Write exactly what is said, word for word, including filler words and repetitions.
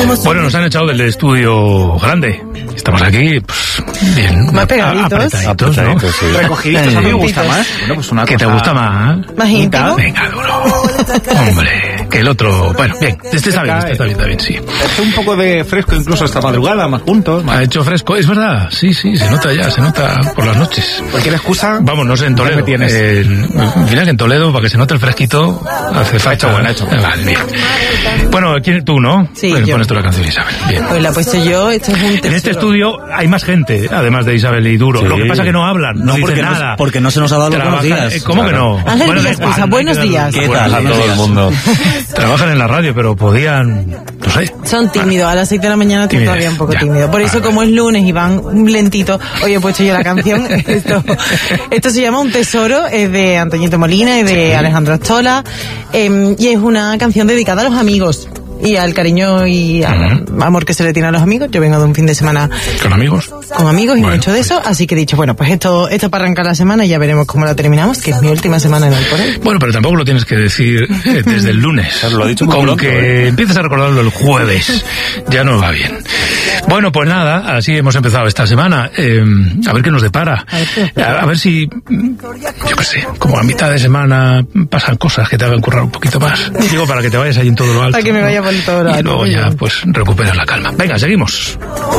Bueno, nos han echado del estudio grande. Estamos aquí, pues, bien. Más pegaditos. Apretaditos, ¿no? Sí. Recogiditos, a mí me gusta más. Bueno, pues una ¿Qué cosa... te gusta más? Más íntimo. Venga, duro. Hombre, que el otro... Bueno, bien, este está bien, este está bien, está bien, sí. Hace un poco de fresco incluso esta madrugada, más juntos. Más... Ha hecho fresco, es verdad, sí, sí, se nota ya, se nota por las noches. Cualquier excusa... Vamos, no sé, en Toledo. Me tienes. Eh, mira que en Toledo, para que se note el fresquito, hace falta... hecho bueno, ha hecho bueno. Vale, bien. Bueno, ¿quién, tú, no? Sí, bueno, yo. Pones tú la canción, Isabel. Bien. Pues la he puesto yo, esto es un tesoro. En este estudio hay más gente, además de Isabel y Duro. Sí. Lo que pasa es que no hablan, no, No, dicen porque, nada. no, porque no se nos ha dado los buenos Trabajan- días. eh, ¿Cómo Claro. que no? Ángel Bueno, Díaz da igual, Pisa, no hay buenos que dar- días. ¿Qué Buenos tal a días. todo el mundo? Trabajan en la radio, pero podían, no sé. Son tímidos, a las seis de la mañana estoy Tímidos, todavía un poco ya. tímido. Por eso, Vale. como es lunes y van lentito, hoy he puesto yo la canción. Esto, esto se llama Un Tesoro, es de Antoñito Molina y de Alejandro Astola, eh, y es una canción dedicada a los amigos y al cariño y al Ujú. amor que se le tiene a los amigos. Yo vengo de un fin de semana ¿Con amigos? con amigos y Bueno, mucho de eso, así que he dicho, bueno, pues esto esto para arrancar la semana y ya veremos cómo la terminamos, que es mi última semana en el por él. Bueno, pero tampoco lo tienes que decir eh, desde el lunes. Claro, lo ha dicho muy Con pronto, que ¿eh? empieces a recordarlo el jueves, ya no va bien. Bueno, pues nada, así hemos empezado esta semana. Eh, a ver qué nos depara. A ver qué nos depara. A, a ver si, yo qué sé, como a mitad de semana pasan cosas que te hagan currar un poquito más. Digo, para que te vayas ahí en todo lo alto. Para que me ¿no? vaya por todo lo Y alto, luego muy ya, bien. pues, recuperas la calma. Venga, seguimos.